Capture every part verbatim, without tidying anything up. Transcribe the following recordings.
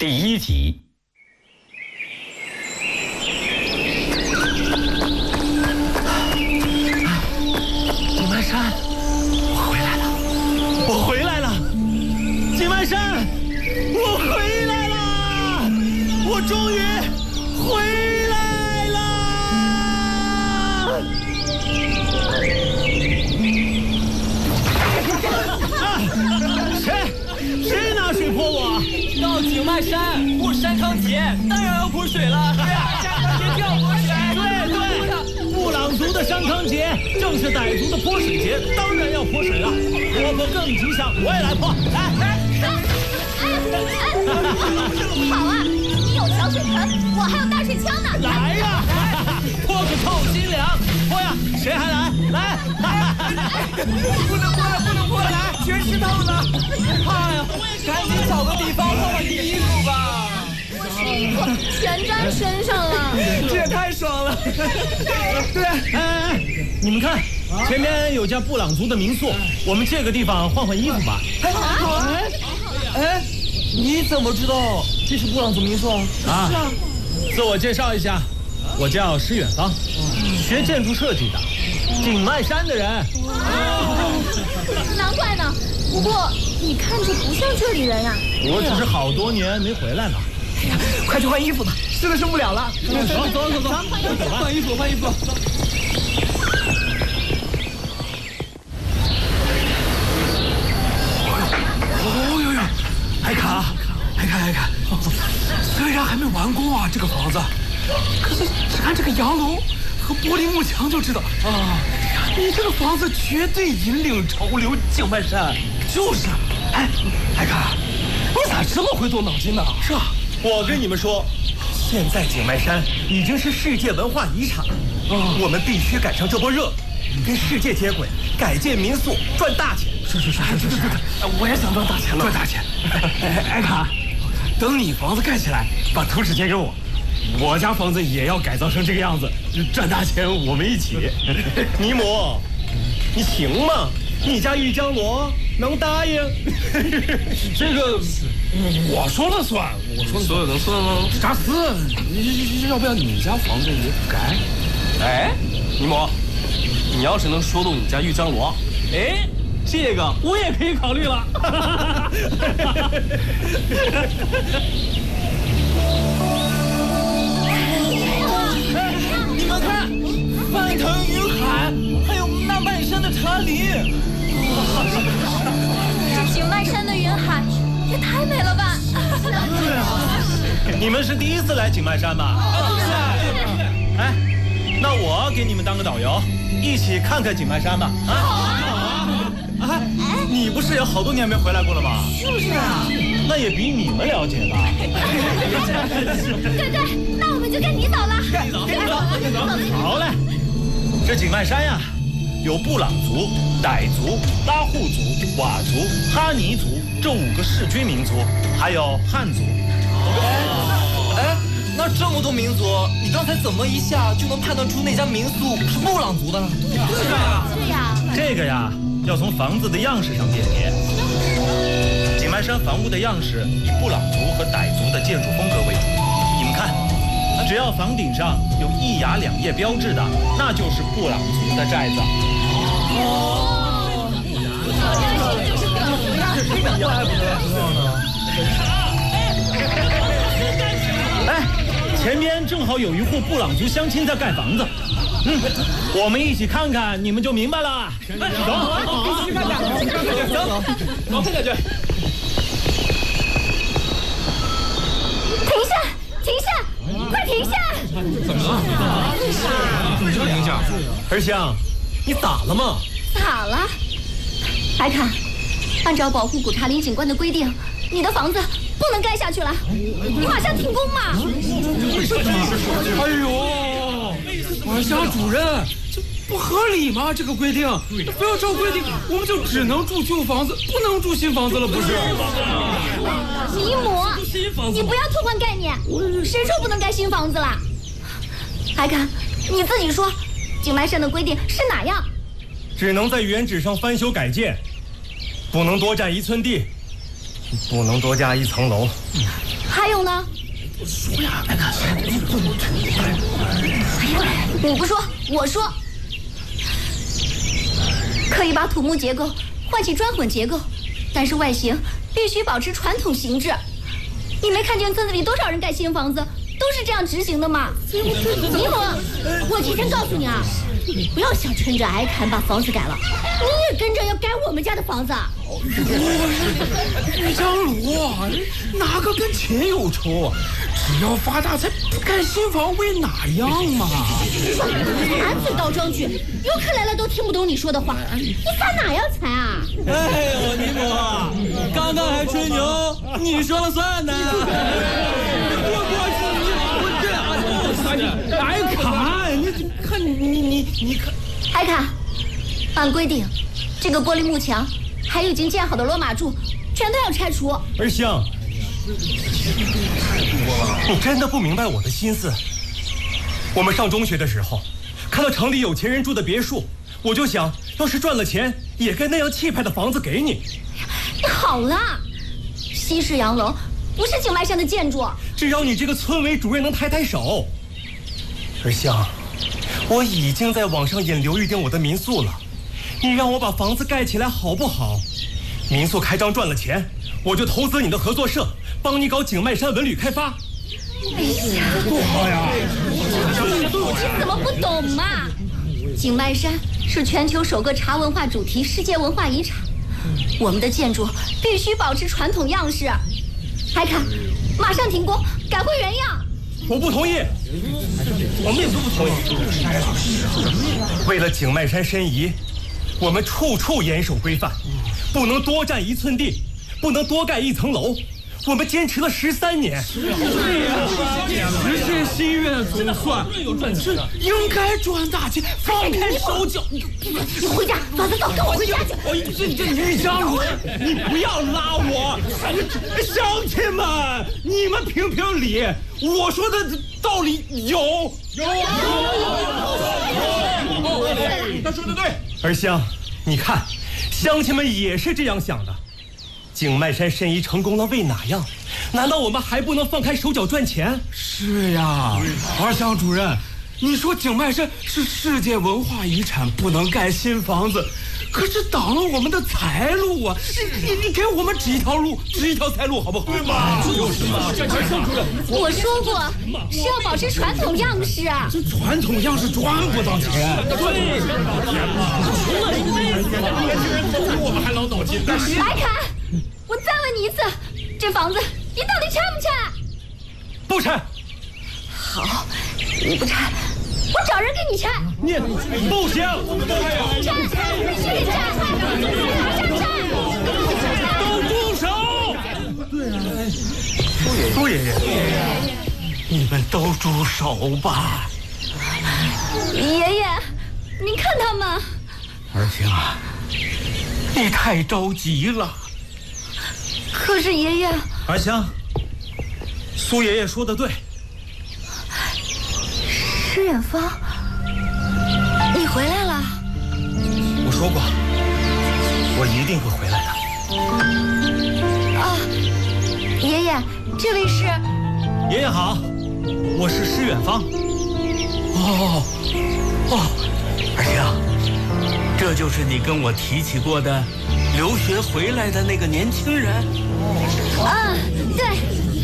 第一集。 井迈山，我回来了，我回来了，井迈山，我回来了，我终于回来了。啊，谁谁拿水泼我？ 到井迈山过山康节，当然要泼水了。对呀，山康节就要泼水。 对对，布朗族的山康节正是傣族的泼水节，当然要泼水了。泼泼更吉祥，我也来泼。来来。 好啊，你有小水盆，我还有大水枪呢。 来呀，泼个透心凉。泼呀，谁还来？来。 不能泼了，不能泼了，来，全湿透了。哎呀，赶紧找个地方换换衣服吧。 我湿衣服全沾身上了， 这也太爽了。对， 哎哎哎，你们看，前面有家布朗族的民宿，我们借个地方换换衣服吧。 哎，好啊。哎，你怎么知道这是布朗族民宿啊？ 啊，是啊。自我介绍一下，我叫施远方，学建筑设计的，井迈山的人。 难怪呢。不过你看着不像这里人呀。 我只是好多年没回来了。 哎呀，快去换衣服吧，实在受不了了。 走走走走， 换衣服，换衣服。哦呦呦，海卡，海卡，海卡。虽然还没完工啊，这个房子，可是只看这个洋楼和玻璃幕墙就知道啊，你这个房子绝对引领潮流。井迈山就是，哎，海卡，你咋这么会动脑筋呢？ 是啊。我跟你们说，现在井迈山已经是世界文化遗产了，哦、我们必须赶上这波热，跟世界接轨，改建民宿，赚大钱。 是是是是是是是，我也想赚大钱了，赚大钱。哎，艾卡，等你房子盖起来，把图纸借给我，我家房子也要改造成这个样子，赚大钱我们一起。 尼姆，你行吗？你家玉江罗能答应？ 这个我说了算，我说了所有能算吗？扎斯，要不要你家房子也改？哎，尼姆，你要是能说动你家玉江罗，哎，这个我也可以考虑了。你们看，翻腾云海，还有那半山的茶林。 这井迈山的云海也太美了吧！ 对啊，你们是第一次来井迈山吧？ 对。 哎，那我给你们当个导游，一起看看井迈山吧。啊，好啊，好啊！哎，你不是有好多年没回来过了吗？ 就是啊， 那也比你们了解吧。 对对，那我们就跟你走了。 跟你走，跟你走。 好嘞，这井迈山呀。有布朗族、傣族、拉祜族、佤族、哈尼族这五个世居民族，还有汉族。 哎，那这么多民族，你刚才怎么一下就能判断出那家民宿是布朗族的呢？ 对呀，对呀。 这个呀，要从房子的样式上辨别。井迈山房屋的样式以布朗族和傣族的建筑风格为主。你们看，只要房顶上有一崖两叶标志的，那就是布朗族的寨子。哦，哎，前边正好有一户布朗族乡亲在盖房子，嗯，我们一起看看，你们就明白了。走， 一起看看，走，走，快点去。 停下，停下，快停下！ 怎么了？为啥？怎么就停下？ 儿香。你咋了吗？ 咋了？海卡，按照保护古茶林景观的规定，你的房子不能盖下去了，你马上停工嘛！ 哎呦，管辖主任，这不合理吗？这个规定，非要照规定，我们就只能住旧房子，不能住新房子了，不是？ 尼姆，你不要偷换概念，谁说不能盖新房子了？海卡，你自己说。井迈山的规定是哪样？ 只能在原址上翻修改建，不能多占一寸地。 不能多加一层楼。 还有呢？ 说呀，哎看， 我不说，我说，可以把土木结构换起砖混结构，但是外形必须保持传统形制。你没看见村子里多少人盖新房子都是这样执行的吗？ 尼姆，我提前告诉你啊，你不要想趁着矮坎把房子改了，你也跟着要改我们家的房子。 张鲁啊，哪个跟钱有仇？只要发大财，盖新房为哪样嘛？ 满嘴倒装句，游客来了都听不懂你说的话，你发哪样财啊？ 哎呦，尼姆，刚刚还吹牛，你说了算呢。 艾卡，你看你你你你看， 艾卡，按规定，这个玻璃幕墙还有已经建好的罗马柱，全都要拆除。 二香，你真的不明白我的心思。我们上中学的时候，看到城里有钱人住的别墅，我就想，要是赚了钱，也盖那样气派的房子给你。 你好了，西式洋楼不是景迈山的建筑。 只要你这个村委主任能抬抬手。二香，我已经在网上引流预定我的民宿了，你让我把房子盖起来好不好？民宿开张赚了钱，我就投资你的合作社，帮你搞景迈山文旅开发。 哎呀， 多好呀！ 你怎么不懂嘛？景迈山是全球首个茶文化主题世界文化遗产，我们的建筑必须保持传统样式。还看，马上停工，改回原样。 我不同意，我们也都不同意。为了景迈山申遗，我们处处严守规范，不能多占一寸地，不能多盖一层楼。我们坚持了十三年。 对呀，实现心愿总算，这应该赚大钱，放开手脚。 你回家，走走走，跟我回家去。 哦，这这于张鲁，你不要拉我。乡亲们，你们评评理，我说的道理有有有有。他说的对。 二香，你看，乡亲们也是这样想的。景迈山申遗成功了，为哪样？难道我们还不能放开手脚赚钱？ 是呀，二香主任，你说景迈山是世界文化遗产，不能盖新房子，可是挡了我们的财路啊！你你你给我们指一条路，指一条财路，好不好？对嘛？就是嘛。 我说过是要保持传统样式啊。 这传统样式赚不到钱。对，我们还老脑筋。 来看。我再问你一次，这房子你到底拆不拆？ 不拆。 好，你不拆，我找人给你拆。 你不行。 拆，必须得拆，马上拆！ 都住手！对啊，苏爷爷，你们都住手吧。 爷爷，您看他们。 儿行啊，你太着急了。 可是爷爷， 二香，苏爷爷说的对。 石远芳，你回来了。 我说过，我一定会回来的。啊，爷爷，这位是？ 爷爷好，我是施远芳。 哦，哦，二香，这就是你跟我提起过的留学回来的那个年轻人。 啊，对。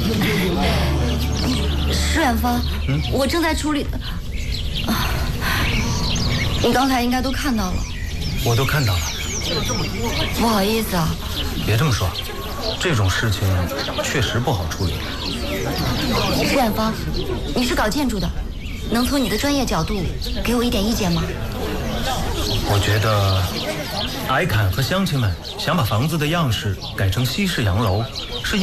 施远芳，嗯，我正在处理的。啊，你刚才应该都看到了。 我都看到了。 不好意思啊。 别这么说，这种事情确实不好处理。 施远芳，你是搞建筑的，能从你的专业角度给我一点意见吗？ 我觉得，矮坎和乡亲们想把房子的样式改成西式洋楼，是